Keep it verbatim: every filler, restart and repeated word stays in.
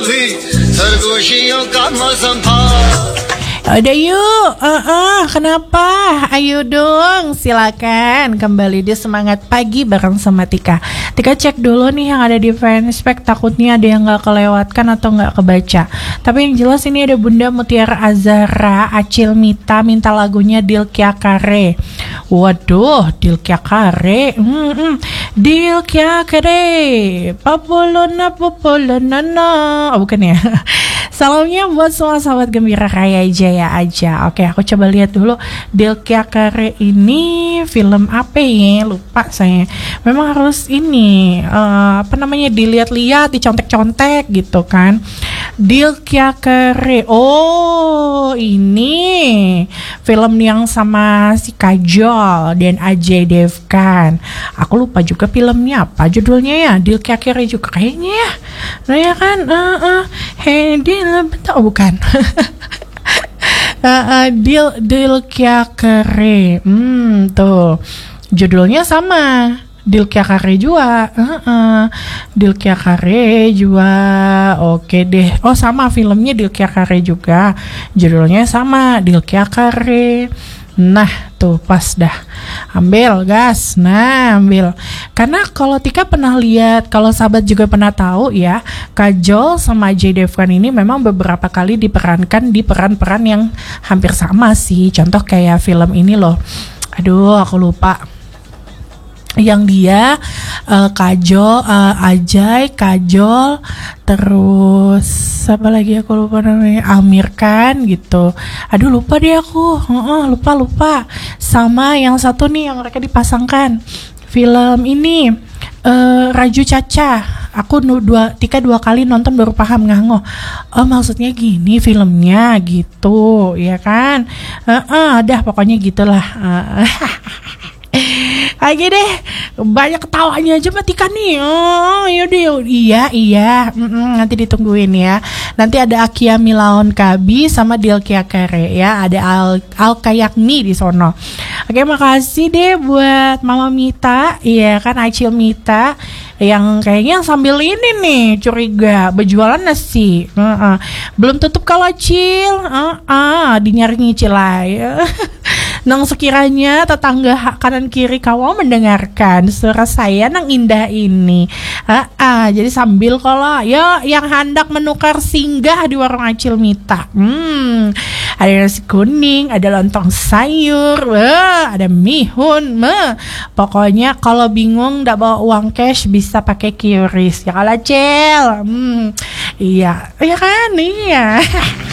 भी सरगोशियों का मौसम था. Udah yuk, uh -uh, kenapa? Ayo dong, silakan kembali di Semangat Pagi bareng sama Tika. Tika cek dulu nih yang ada di fanspage, takutnya ada yang gak kelewatkan atau gak kebaca. Tapi yang jelas ini ada Bunda Mutiara Azara Acil Mita minta lagunya Dilkia Kare. Waduh, Dilkia Kare, mm -mm. Dilkia Kare, Papolona Papolona, oh bukan ya. Salamnya buat semua sahabat Gembira Raya Jaya aja. Oke, aku coba lihat dulu Dilkia Kare ini film apa ya? Lupa saya. Memang harus ini uh, apa namanya dilihat-lihat, dicontek-contek gitu kan. Dilkia Kare. Oh, ini film yang sama si Kajol dan Ajay Devgan. Aku lupa juga filmnya apa judulnya ya. Dilkia Kare juga kayaknya ya. Nah ya kan, uh, uh, hey Dil, oh bukan. uh, uh, Dil Dilkia Kare. Hmm, tuh judulnya sama. Dilkia Kare juga. Uh, uh, Dilkia Kare juga. Oke deh. Oh sama filmnya Dilkia Kare juga. Judulnya sama, Dilkia Kare. Nah tuh pas dah. Ambil gas. Nah ambil. Karena kalau Tika pernah lihat, kalau sahabat juga pernah tahu ya, Kajol sama Ajay Devgan ini memang beberapa kali diperankan di peran-peran yang hampir sama sih. Contoh kayak film ini loh. Aduh aku lupa. Yang dia uh, Kajol, uh, Ajay, Kajol, terus apa lagi aku lupa namanya, Amir Khan gitu. Aduh lupa deh aku, uh, uh, lupa lupa. Sama yang satu nih yang mereka dipasangkan film ini uh, Raju Caca. Aku nu, dua Tika dua kali nonton baru paham ngangoh. Oh maksudnya gini filmnya gitu, ya kan? Uh, uh, dah pokoknya gitulah. Uh, Lagi deh, banyak ketawanya aja Mbak Tika nih. Oh yaudah, iya iya Mm-mm, nanti ditungguin ya. Nanti ada Akia Milaon Kabi sama Dilkia Kare ya. Ada Al, Al Kayakni di sono. Oke makasih deh buat Mama Mita. Iya kan Acil Mita, yang kayaknya sambil ini nih curiga berjualan nasi. uh-uh. Belum tutup kalau Acil, uh-uh. dinyari nyicil aja. Nang sekiranya tetangga kanan kiri kamu mendengarkan suara saya nang indah ini, ah, ah, jadi sambil kalau ya yang hendak menukar singgah di warung Acil Mita, hmm, ada nasi kuning, ada lontong sayur, wah, ada mihun, meh. Pokoknya kalau bingung ndak bawa uang cash bisa pakai Q R I S ya kalau Acil, hmm, iya, iya kan, iya.